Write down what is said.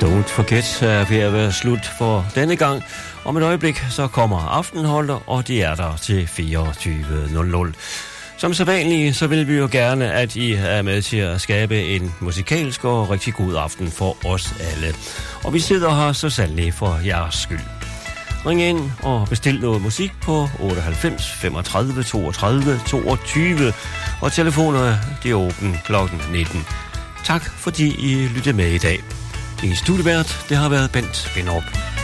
Don't Forget er ved at være slut for denne gang. Om et øjeblik så kommer Aftenholdet, og de er der til 24.00. Som sædvanligt, så vil vi jo gerne, at I er med til at skabe en musikalsk og rigtig god aften for os alle. Og vi sidder her så sandelig for jeres skyld. Ring ind og bestil noget musik på 98 35 32 22, og telefonerne de er åbne kl. 19. Tak fordi I lyttede med i dag. Din studievært, det har været Bent Binderup.